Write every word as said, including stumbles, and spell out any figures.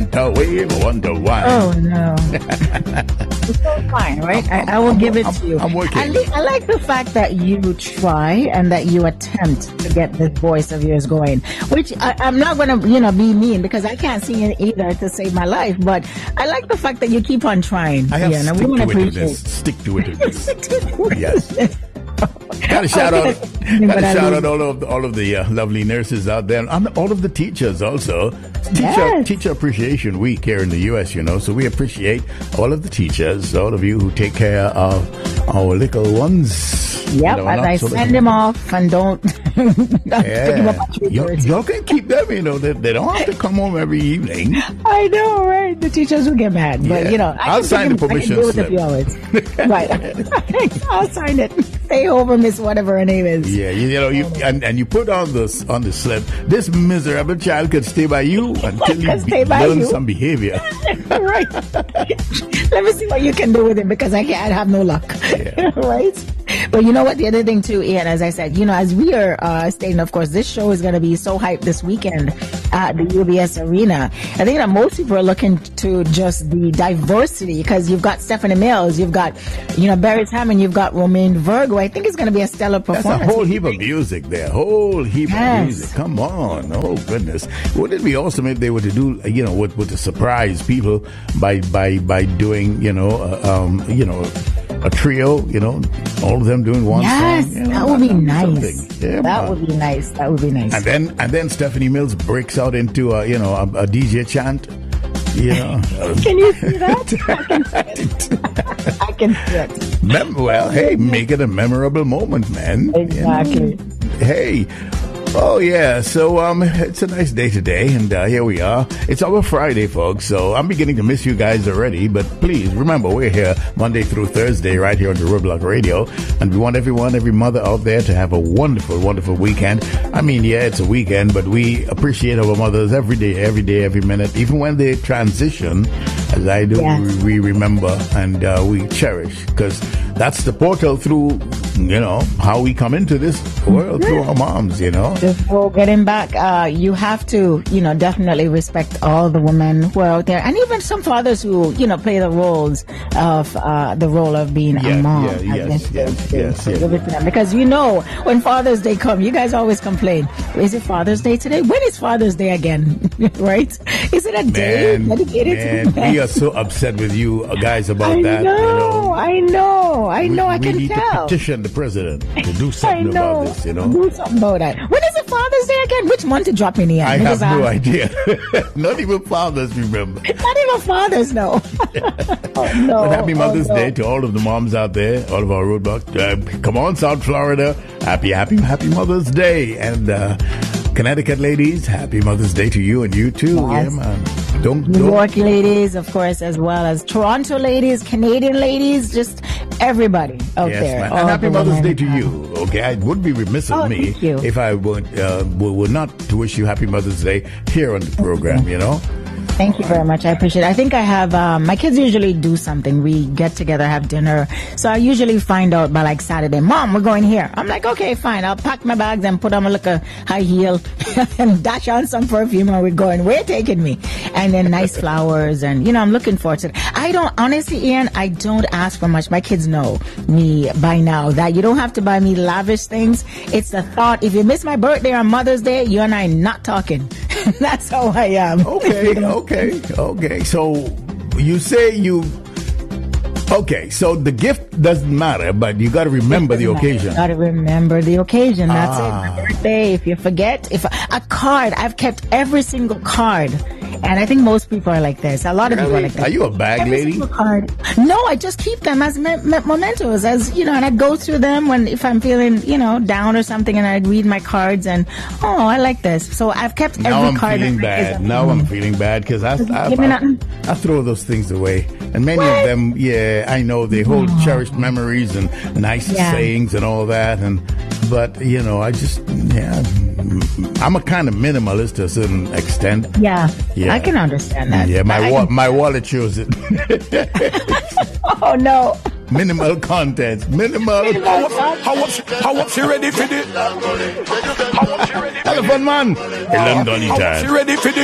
Wonder wave, wonder why. Oh no. It's so fine, right? I, I will I'm, give it I'm, to you. I'm working. I, li- I like the fact that you try and that you attempt to get this voice of yours going. Which I, I'm not going to, you know, be mean because I can't sing it either to save my life. But I like the fact that you keep on trying. I have yeah, stick, to it this. stick to it. Stick to it. Yes. Got to shout out, got to shout out all of all of the uh, lovely nurses out there, and all of the teachers also. Teacher Yes. Teacher Appreciation Week here in the U S, you know, so we appreciate all of the teachers, all of you who take care of our little ones. Yep, you know, as not I so send that- them off and don't, don't pick them Yeah, up at y'all, three thirty. y'all can keep them, you know, they, they don't have to come home every evening. I know, right? The teachers will get mad, but Yeah. you know, I I'll can sign take the them- I permission can deal with slip. it always. Right. I'll sign it. Stay over, Miss whatever her name is. Yeah, you, you know, you and, and you put on this on the slip. This miserable child could stay by you until you Could stay be, by learn you. some behavior. Right. Let me see what you can do with it because I can't have no luck. Yeah. Right. But you know what? The other thing too, Ian, as I said, you know, as we are uh, stating, of course, this show is going to be so hyped this weekend at the U B S Arena. I think that most people are looking to just the diversity because you've got Stephanie Mills, you've got, you know, Barry Hammond, you've got Romaine Virgo. I think it's going to be a stellar That's performance. a whole heap of music there. Whole heap Yes. of music. Come on. Oh, goodness. Wouldn't it be awesome if they were to do, you know, with, with to surprise people by, by, by doing, you know, uh, um, you know, a trio, you know, all of them doing one Yes, song. You know, that would be something. nice. Yeah, that man. would be nice. That would be nice. And then, and then Stephanie Mills breaks out into a, you know, a, a D J chant. You know, Can you see that? I can see it. Mem- well, hey, make it a memorable moment, man. Exactly. You know? Hey. Oh yeah, so um, it's a nice day today, and uh, here we are. It's our Friday, folks. So I'm beginning to miss you guys already. But please remember, we're here Monday through Thursday, right here on the Roadblock Radio, and we want everyone, every mother out there, to have a wonderful, wonderful weekend. I mean, yeah, it's a weekend, but we appreciate our mothers every day, every day, every minute, even when they transition, as I do. Yes. We, we remember and uh, we cherish, because that's the portal through, you know, how we come into this world through our moms, you know. Before getting back, uh, you have to, you know, definitely respect all the women who are out there, and even some fathers who, you know, play the roles of uh, the role of being Yeah, a mom. yeah, at yes, this yes, stage, yes, too. yes. Give it to them. Because you know, when Father's Day comes, you guys always complain. Is it Father's Day today? When is Father's Day again? Right? Is it a day Man, dedicated man, to men? we are so upset with you uh, guys about I that. know, you know. I know, I know, we, I we can need tell. to petition the president to do I something know. about this, you know. Do something about that. When is it Father's Day again? Which month to drop in the end? I have Because no I- idea. Not even fathers remember. Not even fathers know. Oh, no. But happy Mother's oh, no. Day to all of the moms out there, all of our roadblocks. Uh, come on, South Florida. Happy, happy, happy Mother's Day. And uh, Connecticut ladies, happy Mother's Day to you and you too. Yes. Yeah, man. Don't, New don't. York ladies, of course, as well as Toronto ladies, Canadian ladies, just everybody out Yes, there. man. all And happy the Mother's Day women. to you. Okay, it would be remiss of Oh, me thank you. if I would, uh, would would not to wish you happy Mother's Day here on the program. You know. Thank you very much. I appreciate it. I think I have, um, my kids usually do something. We get together, have dinner. So I usually find out by like Saturday, Mom, we're going here. I'm like, okay, fine. I'll pack my bags and put on a little high heel and dash on some perfume and we're going. Where you taking me? And then nice flowers. And, you know, I'm looking forward to it. I don't, honestly, Ian, I don't ask for much. My kids know me by now that you don't have to buy me lavish things. It's the thought. If you miss my birthday on Mother's Day, you and I not talking. That's how I am. Okay, okay, okay. So you say you. Okay, so the gift doesn't matter, but you got to remember the occasion. Got to remember the occasion. That's Ah. it. My birthday. If you forget, if a card, I've kept every single card, and I think most people are like this. A lot of people are like this. Are you a bag Every lady? single card. No, I just keep them as me- me- mementos, as you know, and I go through them when if I'm feeling, you know, down or something, and I read my cards and oh, I like this. So I've kept Now every I'm card. feeling that bad. is- Now I'm feeling bad because I, I, Give me I, nothing. I throw those things away. And many What? of them, yeah, I know they hold cherished memories and nice Yeah. sayings and all that. And but you know, I just yeah, I'm a kind of minimalist to a certain extent. Yeah, Yeah. I can understand that. Yeah, my I wa- can- my wallet shows it. Oh no. Minimal content. Minimal. How up, how up, how up she ready for the? How up she ready for the? Telephone man. London How up time. she ready for the?